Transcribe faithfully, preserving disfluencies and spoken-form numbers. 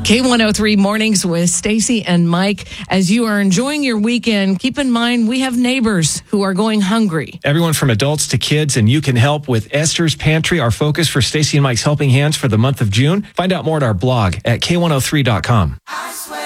K one oh three Mornings with Stacy and Mike. As you are enjoying your weekend, keep in mind we have neighbors who are going hungry. Everyone from adults to kids, and you can help with Esther's Pantry, our focus for Stacy and Mike's Helping Hands for the month of June. Find out more at our blog at K one oh three dot com.